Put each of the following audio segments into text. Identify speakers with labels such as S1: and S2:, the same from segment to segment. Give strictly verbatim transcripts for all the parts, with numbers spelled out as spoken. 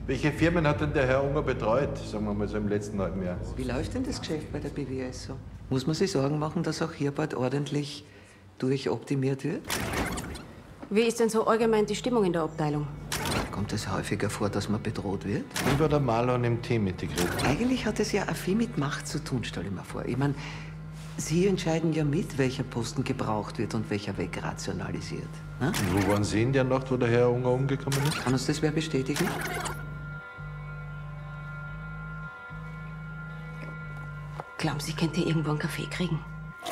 S1: Welche Firmen hat denn der Herr Unger betreut, sagen wir mal so im letzten halben Jahr?
S2: Wie läuft denn das Geschäft bei der B W S so? Muss man sich Sorgen machen, dass auch hier bald ordentlich durchoptimiert wird?
S3: Wie ist denn so allgemein die Stimmung in der Abteilung?
S2: Kommt es häufiger vor, dass man bedroht wird?
S1: Wie war der Marlon im Team integriert?
S2: Eigentlich hat es ja auch viel mit Macht zu tun, stell ich mir vor. Ich meine, Sie entscheiden ja mit, welcher Posten gebraucht wird und welcher wegrationalisiert. Ne?
S1: Und wo waren Sie in der Nacht, wo der Herr Unger umgekommen ist?
S2: Kann uns das wer bestätigen?
S3: Glauben Sie, könnt ihr irgendwo einen Kaffee kriegen?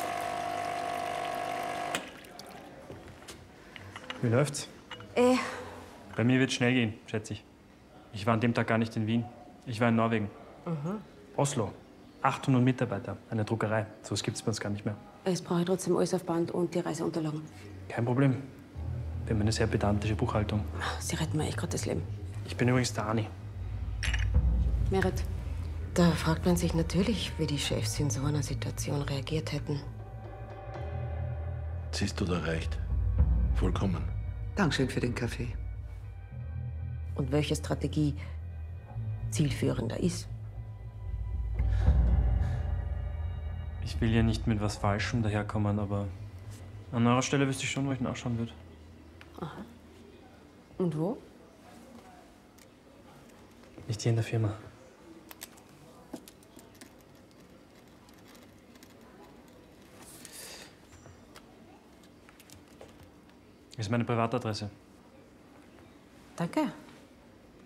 S4: Wie läuft's?
S3: Äh,
S4: Bei mir wird's schnell gehen, schätze ich. Ich war an dem Tag gar nicht in Wien. Ich war in Norwegen.
S3: mhm.
S4: Oslo. achthundert Mitarbeiter. Eine Druckerei. So was gibt's bei uns gar nicht mehr.
S3: Es brauche ich trotzdem alles auf Band und die Reiseunterlagen.
S4: Kein Problem. Wir haben eine sehr pedantische Buchhaltung.
S3: Sie retten mir echt gerade das Leben.
S4: Ich bin übrigens der Ani.
S3: Merit, da fragt man sich natürlich, wie die Chefs in so einer Situation reagiert hätten.
S1: Siehst du, da reicht. Vollkommen.
S2: Dankeschön für den Kaffee.
S3: Und welche Strategie zielführender ist.
S4: Ich will ja nicht mit was Falschem daherkommen, aber an eurer Stelle wüsste ich schon, wo ich nachschauen würde.
S3: Aha. Und wo?
S4: Nicht hier in der Firma. Das ist meine Privatadresse.
S3: Danke.